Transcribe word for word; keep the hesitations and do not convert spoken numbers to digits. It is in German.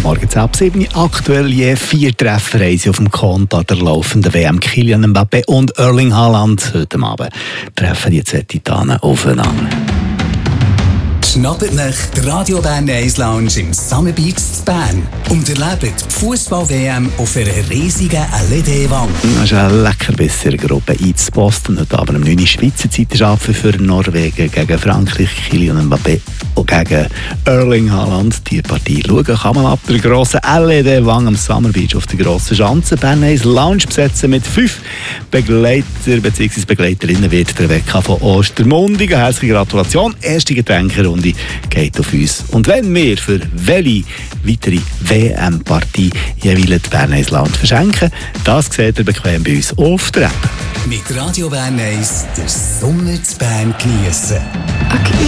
Morgen ab sieben. Aktuell je vier Treffer auf dem Konto der laufenden W M. Kylian Mbappé und Erling Haaland. Heute Abend treffen die zwei Titanen aufeinander. Schnappt euch die Radio Bern eins Lounge im Summer Beach zu Bern und erlebt die Fußball-W M auf einer riesigen L E D-Wand. Das ist ein Leckerbiss in der Gruppe eins Boston. Heute Abend um neun Uhr Schweizer Zeit arbeiten für Norwegen gegen Frankreich, Kylian Mbappé und gegen Erling Haaland. Die Partie schauen kann man ab der grossen L E D-Wand am Summer Beach auf der grossen Schanze. Bern eins Lounge besetzen mit fünf Begleiter bzw. Begleiterinnen wird der Rebecca von Ostermundigen. Herzliche Gratulation. Erste Getränkerunde geht auf uns. Und wenn wir für welche weitere W M-Partie jeweils die Bern eins Lounge verschenken, das seht ihr bequem bei uns auf der App. Mit Radio Bern eins den Sommer zu Bern geniessen. Okay.